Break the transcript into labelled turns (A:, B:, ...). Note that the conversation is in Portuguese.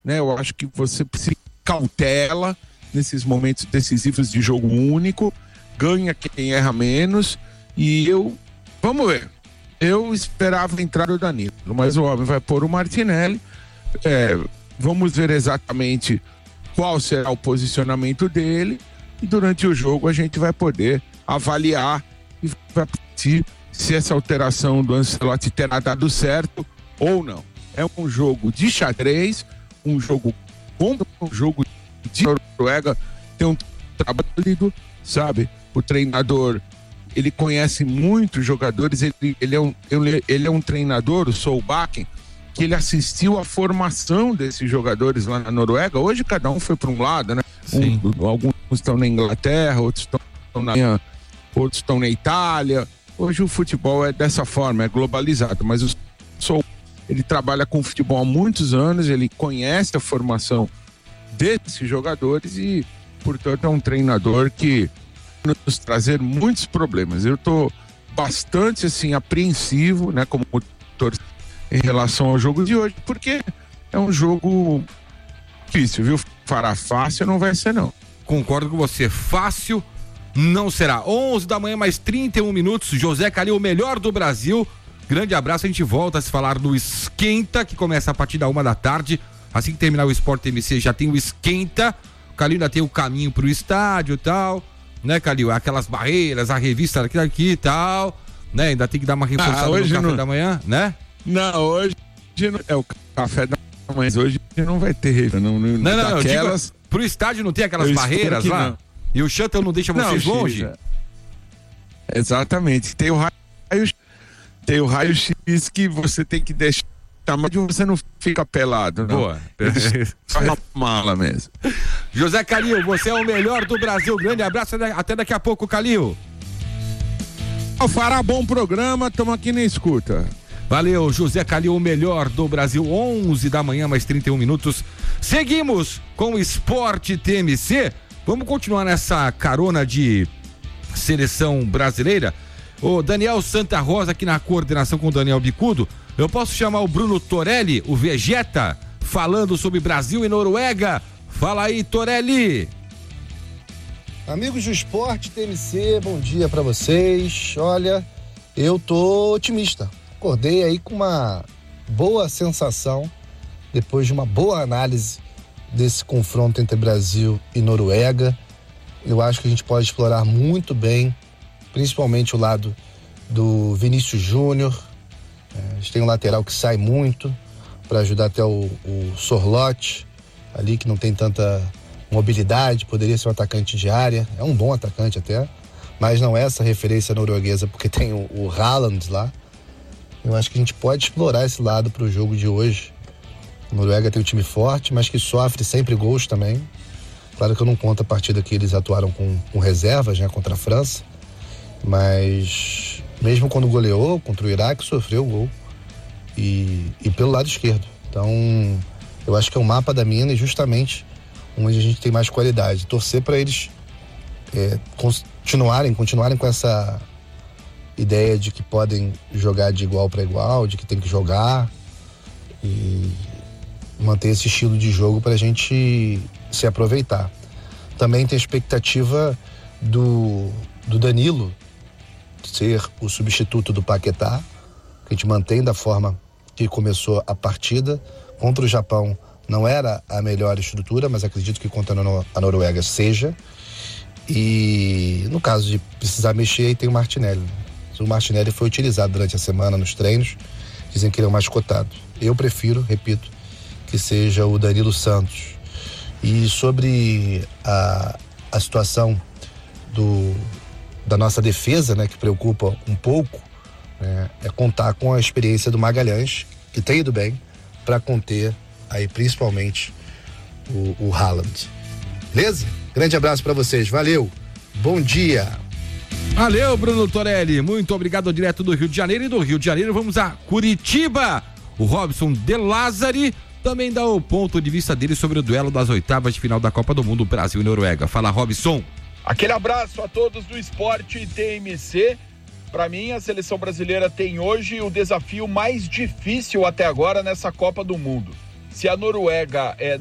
A: né? Eu acho que você precisa cautela nesses momentos decisivos de jogo único, ganha quem erra menos, e vamos ver, eu esperava entrar o Danilo, mas o homem vai pôr o Martinelli, vamos ver exatamente qual será o posicionamento dele, e durante o jogo a gente vai poder avaliar e vai decidir se essa alteração do Ancelotti terá dado certo ou não. É um jogo de xadrez, um jogo de Noruega, tem um trabalho, sabe? O treinador, ele conhece muitos jogadores, ele é um treinador, o Solbakken, que ele assistiu à formação desses jogadores lá na Noruega. Hoje cada um foi para um lado, né? Alguns estão na Inglaterra, outros estão na Itália. Hoje o futebol é dessa forma, é globalizado, mas ele trabalha com futebol há muitos anos, ele conhece a formação desses jogadores e, portanto, é um treinador que nos trazer muitos problemas. Eu estou bastante assim apreensivo, né, como torcedor em relação ao jogo de hoje, porque é um jogo difícil, viu? Fará fácil não vai ser, não.
B: Concordo com você, fácil não será. 11 da manhã, mais 31 minutos, José Calil, o melhor do Brasil. Grande abraço, a gente volta a se falar no Esquenta, que começa a partir da 1 da tarde. Assim que terminar o Sport MC, já tem o Esquenta. O Calil ainda tem o caminho pro estádio e tal, né, Calil? Aquelas barreiras, a revista aqui e tal, né? Ainda tem que dar uma reforçada no café da manhã, né?
A: Não, hoje não é o café da manhã, hoje não vai ter revista. Não,
B: digo, pro estádio não tem aquelas barreiras lá? Não. E o shuttle não deixa vocês longe?
A: Exatamente. Tem o raio-x que você tem que deixar, mas você não fica pelado, não.
B: Boa.
A: Faz uma mala mesmo.
B: José Calil, você é o melhor do Brasil. Grande abraço, até daqui a pouco, Calil.
A: Fará bom programa, estamos aqui na escuta.
B: Valeu, José Calil, o melhor do Brasil. 11 da manhã, mais 31 minutos. Seguimos com o Esporte TMC. Vamos continuar nessa carona de seleção brasileira. O Daniel Santa Rosa aqui na coordenação com o Daniel Bicudo. Eu posso chamar o Bruno Torelli, o Vegeta, falando sobre Brasil e Noruega. Fala aí, Torelli.
C: Amigos do Esporte TMC, bom dia pra vocês. Olha, eu tô otimista. Acordei aí com uma boa sensação, depois de uma boa análise desse confronto entre Brasil e Noruega. Eu acho que a gente pode explorar muito bem, principalmente o lado do Vinícius Júnior. A gente tem um lateral que sai muito para ajudar até o Sorloth, ali que não tem tanta mobilidade, poderia ser um atacante de área, é um bom atacante até, mas não é essa referência norueguesa porque tem o Haaland lá. Eu acho que a gente pode explorar esse lado para o jogo de hoje. A Noruega tem um time forte, mas que sofre sempre gols também. Claro que eu não conto a partida que eles atuaram com reservas, né, contra a França, mas mesmo quando goleou contra o Iraque, sofreu o gol e pelo lado esquerdo. Então eu acho que é o mapa da mina e justamente onde a gente tem mais qualidade. Torcer para eles continuarem com essa ideia de que podem jogar de igual para igual, de que tem que jogar e manter esse estilo de jogo para a gente se aproveitar. Também tem a expectativa do Danilo ser o substituto do Paquetá, que a gente mantém da forma que começou a partida. Contra o Japão não era a melhor estrutura, mas acredito que contra a Noruega seja. E no caso de precisar mexer, aí tem o Martinelli. O Martinelli foi utilizado durante a semana nos treinos, dizem que ele é o mais cotado. Eu prefiro, repito, que seja o Danilo Santos. E sobre a situação da nossa defesa, né, que preocupa um pouco, é contar com a experiência do Magalhães, que tem ido bem, para conter aí principalmente o Haaland. Beleza? Grande abraço para vocês, valeu, bom dia.
B: Valeu, Bruno Torelli, muito obrigado, direto do Rio de Janeiro. E do Rio de Janeiro vamos a Curitiba. O Robson De Lázari também dá o ponto de vista dele sobre o duelo das oitavas de final da Copa do Mundo, Brasil e Noruega. Fala, Robson.
D: Aquele abraço a todos do Esporte TMC. Para mim, a seleção brasileira tem hoje o desafio mais difícil até agora nessa Copa do Mundo. Se a Noruega